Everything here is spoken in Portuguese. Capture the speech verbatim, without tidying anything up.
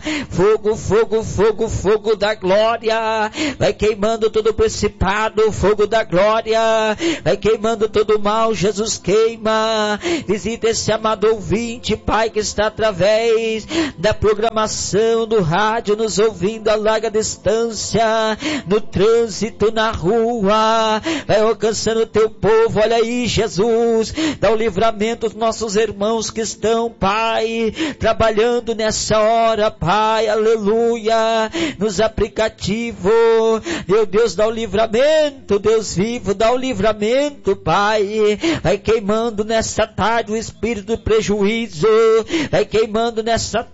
Fogo, fogo, fogo, fogo da glória. Vai queimando todo o principado, fogo da glória. Vai queimando todo o mal, Jesus queima. Visita esse amado ouvinte, Pai, que está através da programação do rádio, nos ouvindo a larga distância, no trânsito, na rua. Vai alcançando o teu povo, olha aí, Jesus. Dá o livramento aos nossos irmãos que estão, Pai, trabalhando nessa hora, Pai, aleluia, nos aplicativos. Meu Deus, dá o livramento, Deus vivo, dá o livramento, Pai. Vai queimando nessa tarde o espírito do prejuízo, vai queimando nessa